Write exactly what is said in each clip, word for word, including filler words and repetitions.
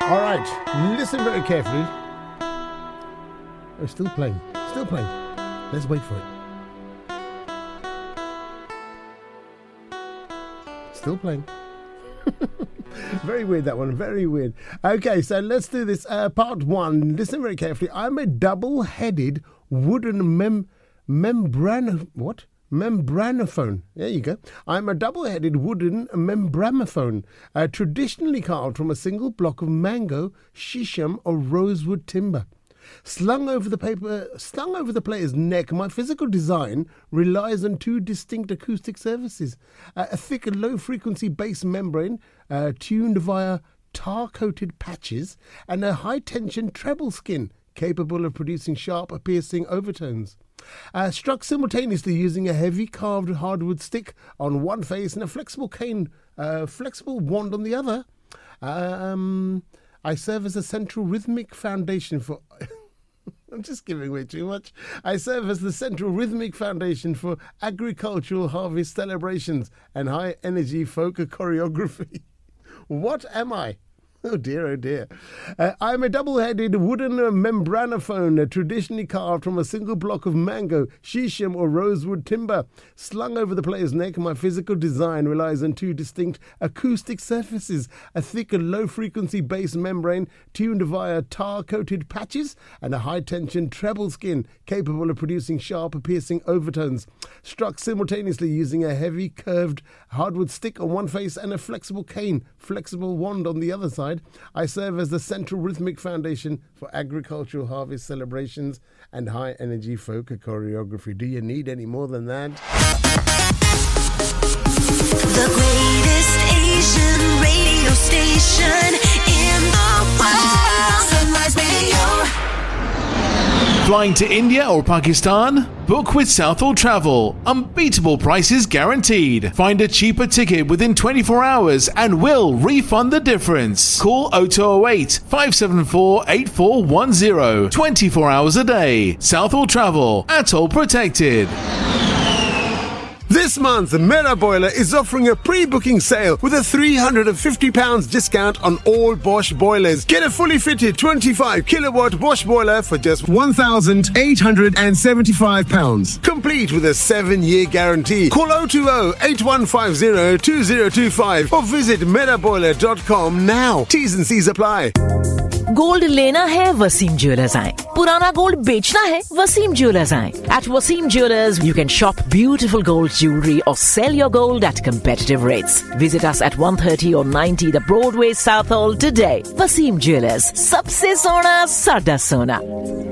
All right, listen very carefully. Oh, still playing. Still playing. Let's wait for it. Still playing. Very weird, that one. Very weird. Okay, so let's do this. Uh, part one. Listen very carefully. I'm a double-headed wooden mem membrane. What? Membranophone. There you go. I'm a double-headed wooden membranophone, uh, traditionally carved from a single block of mango, shisham, or rosewood timber. Slung over the paper, slung over the player's neck, my physical design relies on two distinct acoustic surfaces: uh, a thick and low-frequency bass membrane uh, tuned via tar-coated patches, and a high-tension treble skin capable of producing sharp, piercing overtones. Uh, struck simultaneously using a heavy carved hardwood stick on one face and a flexible cane, uh, flexible wand on the other. Um, I serve as a central rhythmic foundation for... I'm just giving away too much. I serve as the central rhythmic foundation for agricultural harvest celebrations and high-energy folk choreography. What am I? Oh dear, oh dear. Uh, I'm a double-headed wooden uh, membranophone, uh, traditionally carved from a single block of mango, shisham, or rosewood timber. Slung over the player's neck, my physical design relies on two distinct acoustic surfaces: a thick and low-frequency bass membrane tuned via tar-coated patches, and a high-tension treble skin capable of producing sharp, piercing overtones. Struck simultaneously using a heavy, curved hardwood stick on one face and a flexible cane, flexible wand on the other side. I serve as the central rhythmic foundation for agricultural harvest celebrations and high-energy folk choreography. Do you need any more than that? The greatest Asian radio station in the world. Sunrise Radio. Flying to India or Pakistan? Book with Southall Travel. Unbeatable prices guaranteed. Find a cheaper ticket within twenty-four hours and we'll refund the difference. Call oh two oh eight, five seven four, eight four one oh. twenty-four hours a day. Southall Travel. Atoll protected. This month, Mera Boiler is offering a pre-booking sale with a three hundred fifty pounds discount on all Bosch boilers. Get a fully fitted twenty-five kilowatt Bosch boiler for just one thousand eight hundred seventy-five pounds. Complete with a seven-year guarantee. Call oh two oh, eight one five oh, two oh two five or visit mera boiler dot com now. T's and C's apply. Gold लेना है Wasim jewellers आए. पुराना gold बेचना है Wasim jewellers आए. At Wasim Jewelers, you can shop beautiful gold jewelry or sell your gold at competitive rates. Visit us at one thirty or ninety the Broadway Southall today. Wasim Jewelers, सबसे सोना सादा सोना.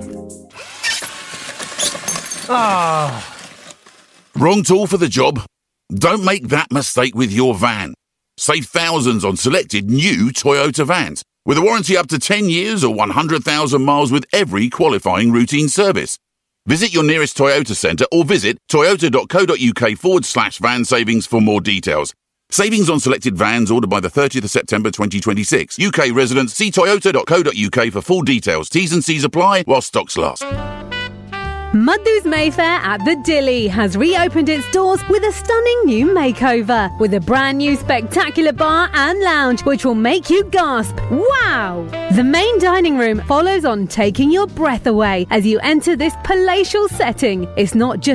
Ah. Wrong tool for the job? Don't make that mistake with your van. Save thousands on selected new Toyota vans, with a warranty up to ten years or one hundred thousand miles with every qualifying routine service. Visit your nearest Toyota centre or visit toyota.co.uk forward slash van savings for more details. Savings on selected vans ordered by the thirtieth of September twenty twenty-six. U K residents, see toyota.co.uk for full details. T's and C's apply while stocks last. Madhu's Mayfair at the Dilly has reopened its doors with a stunning new makeover, with a brand new spectacular bar and lounge which will make you gasp, wow! The main dining room follows on, taking your breath away as you enter this palatial setting. It's not just